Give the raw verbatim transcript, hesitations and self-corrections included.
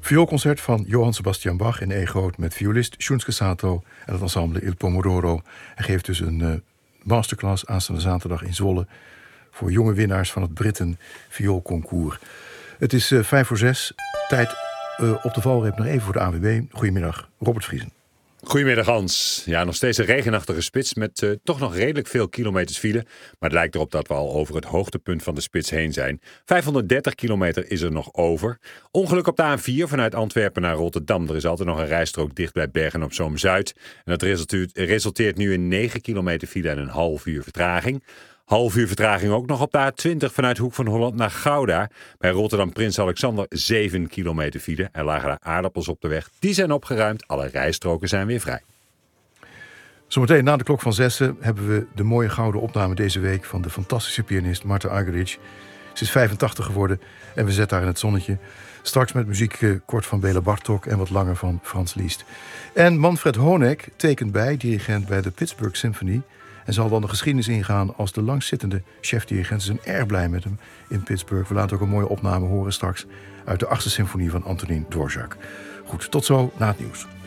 Vioolconcert van Johann Sebastian Bach in E groot met violist Shunsuke Sato en het ensemble Il Pomodoro. Hij geeft dus een uh, masterclass aanstaande zaterdag in Zwolle voor jonge winnaars van het Britten Vioolconcours. Het is uh, vijf voor zes. Tijd uh, op de valreep nog even voor de A W B. Goedemiddag, Robert Vriesen. Goedemiddag Hans. Ja, nog steeds een regenachtige spits met uh, toch nog redelijk veel kilometers file. Maar het lijkt erop dat we al over het hoogtepunt van de spits heen zijn. vijfhonderddertig kilometer is er nog over. Ongeluk op de A vier vanuit Antwerpen naar Rotterdam. Er is altijd nog een rijstrook dicht bij Bergen op Zoom Zuid. En dat resulteert, resulteert nu in negen kilometer file en een half uur vertraging. Half uur vertraging ook nog op de A twintig vanuit Hoek van Holland naar Gouda. Bij Rotterdam Prins Alexander zeven kilometer file. Er lagen daar aardappels op de weg. Die zijn opgeruimd. Alle rijstroken zijn weer vrij. Zometeen na de klok van zessen hebben we de mooie gouden opname deze week van de fantastische pianist Martha Argerich. Ze is vijfentachtig geworden en we zetten haar in het zonnetje. Straks met muziek uh, kort van Bela Bartok en wat langer van Frans Liszt. En Manfred Honeck tekent bij, dirigent bij de Pittsburgh Symphony. En zal dan de geschiedenis ingaan als de langzittende chefdirigent. Ze zijn erg blij met hem in Pittsburgh. We laten ook een mooie opname horen straks uit de achtste symfonie van Antonín Dvořák. Goed, tot zo na het nieuws.